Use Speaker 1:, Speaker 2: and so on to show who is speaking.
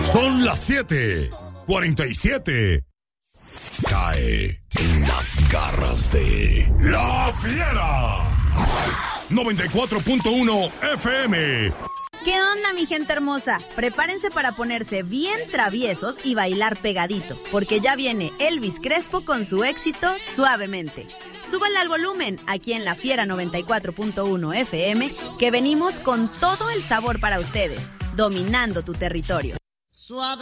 Speaker 1: Son las 7:47. Cae en las garras de La Fiera. 94.1 FM.
Speaker 2: ¿Qué onda, mi gente hermosa? Prepárense para ponerse bien traviesos y bailar pegadito, porque ya viene Elvis Crespo con su éxito Suavemente. Súbanle al volumen aquí en La Fiera 94.1 FM, que venimos con todo el sabor para ustedes, dominando tu territorio.
Speaker 3: Suave.